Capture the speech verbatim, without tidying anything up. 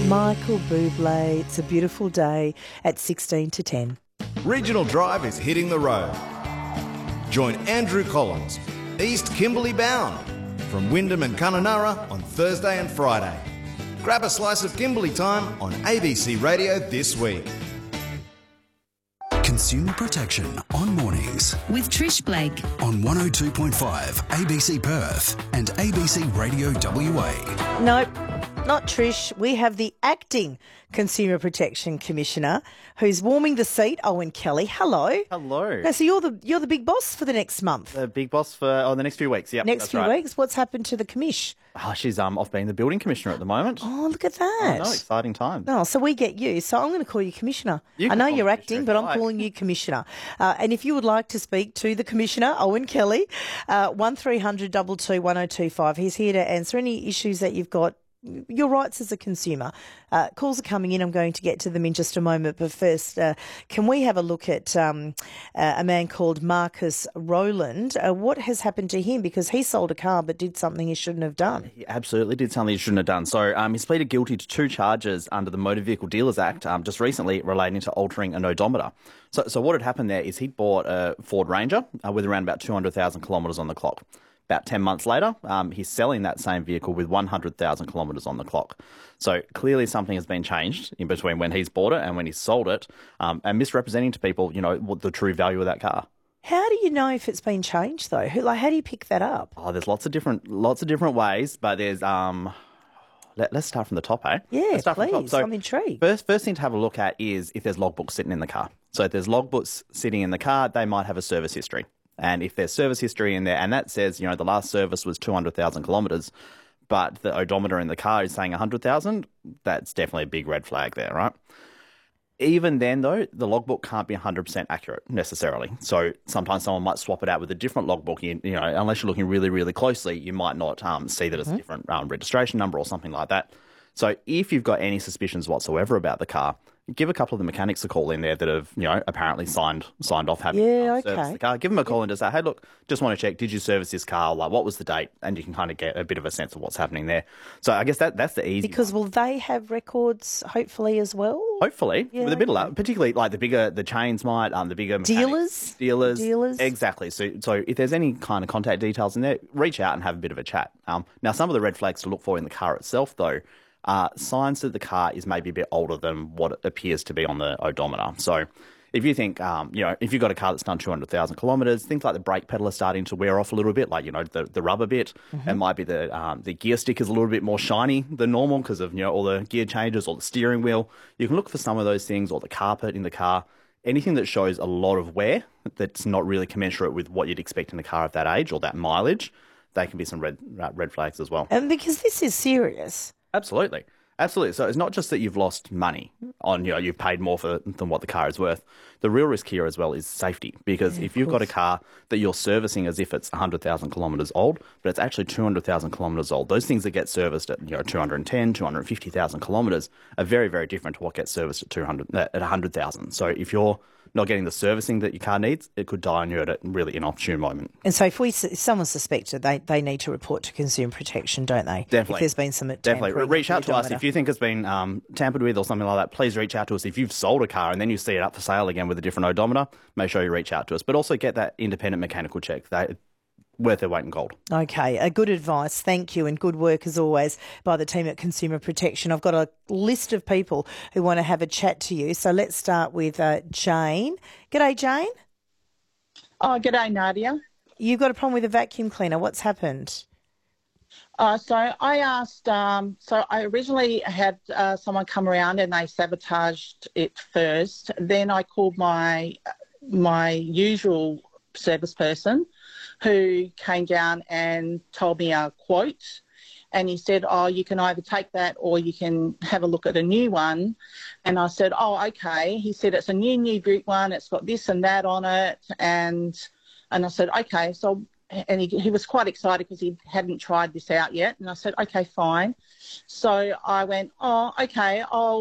Michael Bublé, It's a Beautiful Day at sixteen to ten. Regional Drive is hitting the road. Join Andrew Collins, East Kimberley bound, from Wyndham and Kununurra on Thursday and Friday. Grab a slice of Kimberley time on A B C Radio this week. Consumer Protection on mornings with Trish Blake on one oh two point five A B C Perth and A B C Radio W A. Nope, not Trish. We have the acting Consumer Protection Commissioner who's warming the seat, Owen Kelly. Hello. Hello. Now, so you're the you're the big boss for the next month. The big boss for oh, the next few weeks. Yeah, next that's few right. weeks. What's happened to the commish? Oh, she's um off being the building commissioner at the moment. Oh, look at that. Oh, no, exciting time. No, so we get you. So I'm going to call you Commissioner. You I can know call you're me acting, Commissioner but if I'm you like. calling you Commissioner. Uh, and if you would like to speak to the Commissioner, Owen Kelly, uh, one three hundred two two one oh two five. He's here to answer any issues that you've got, your rights as a consumer. Uh, calls are coming in. I'm going to get to them in just a moment. But first, uh, can we have a look at um, uh, a man called Marcus Rowland? Uh, what has happened to him? Because he sold a car but did something he shouldn't have done. He absolutely did something he shouldn't have done. So um, he's pleaded guilty to two charges under the Motor Vehicle Dealers Act um, just recently relating to altering an odometer. So, so what had happened there is he'd bought a Ford Ranger uh, with around about two hundred thousand kilometres on the clock. About ten months later, um, he's selling that same vehicle with one hundred thousand kilometres on the clock. So clearly something has been changed in between when he's bought it and when he's sold it, um, and misrepresenting to people, you know, what the true value of that car. How do you know if it's been changed, though? Who, like, how do you pick that up? Oh, there's lots of different, lots of different ways, but there's um. Let, let's start from the top, eh? Yeah, let's start please. From the top. So I'm intrigued. First, first thing to have a look at is if there's logbooks sitting in the car. So if there's logbooks sitting in the car, they might have a service history. And if there's service history in there, and that says, you know, the last service was two hundred thousand kilometres, but the odometer in the car is saying one hundred thousand, that's definitely a big red flag there, right? Even then, though, the logbook can't be one hundred percent accurate necessarily. So sometimes someone might swap it out with a different logbook. You, you know, unless you're looking really, really closely, you might not um, see that it's mm-hmm. a different um, registration number or something like that. So if you've got any suspicions whatsoever about the car, give a couple of the mechanics a call in there that have, you know, apparently signed signed off having yeah, um, serviced okay. the car. Give them a call and just say, hey, look, just want to check, did you service this car? Like, what was the date? And you can kind of get a bit of a sense of what's happening there. So I guess that that's the easy Because one. will they have records, hopefully, as well? Hopefully, yeah, with a bit okay. of luck, particularly like the bigger the chains might, um, the bigger mechanics, Dealers? dealers, Dealers? exactly. So, so if there's any kind of contact details in there, reach out and have a bit of a chat. Um, now, some of the red flags to look for in the car itself, though, are signs that the car is maybe a bit older than what it appears to be on the odometer. So, if you think, um, you know, if you've got a car that's done two hundred thousand kilometres, things like the brake pedal are starting to wear off a little bit, like, you know, the, the rubber bit. Mm-hmm. It might be the um, the gear stick is a little bit more shiny than normal because of, you know, all the gear changes or the steering wheel. You can look for some of those things, or the carpet in the car. Anything that shows a lot of wear that's not really commensurate with what you'd expect in a car of that age or that mileage, they can be some red uh, red flags as well. And because this is serious. Absolutely. Absolutely. So it's not just that you've lost money on, you know, you've paid more for than what the car is worth. The real risk here as well is safety, because yeah, if you've got a car that you're servicing as if it's one hundred thousand kilometres old, but it's actually two hundred thousand kilometres old, those things that get serviced at, you know, two hundred ten, two hundred fifty thousand kilometres are very, very different to what gets serviced at two hundred, at one hundred thousand. So if you're not getting the servicing that your car needs, it could die on you at a really inopportune moment. And so if we, if someone's suspected, they, they need to report to Consumer Protection, don't they? Definitely. If there's been some Definitely. Reach out to us. odometer. If you think it's been um, tampered with or something like that, please reach out to us. If you've sold a car and then you see it up for sale again with a different odometer, make sure you reach out to us. But also get that independent mechanical check. They, worth their weight in gold. Okay, a good advice. Thank you, and good work as always by the team at Consumer Protection. I've got a list of people who want to have a chat to you. So let's start with uh, Jane. G'day, Jane. Oh, g'day, Nadia. You've got a problem with a vacuum cleaner. What's happened? Uh, so I asked, um, so I originally had uh, someone come around and they sabotaged it first. Then I called my my usual service person, who came down and told me a quote, and he said, oh, you can either take that or you can have a look at a new one. And I said, oh, okay. He said, it's a new, new Buick one. It's got this and that on it. And and I said, okay. So, and he, he was quite excited because he hadn't tried this out yet. And I said, okay, fine. So I went, oh, okay, I'll